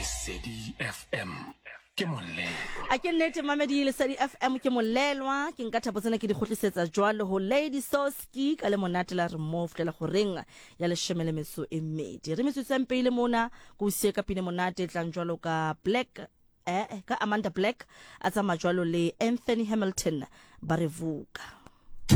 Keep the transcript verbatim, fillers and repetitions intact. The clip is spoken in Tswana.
Lesedi F M ke molle a ke nnete mamedi Lesedi F M ke mollelwa ke nka thapo tsena ke di khotlisetsa jwalo ho Lady Soski ka le monate la re moflela go renga ya le shemele meso e mmedi re metso tsempe ile mona go sie ka pine monate tlang jwalo ka Black eh ka Amanda Black a tsa majwalo le Anthony Hamilton ba revuka.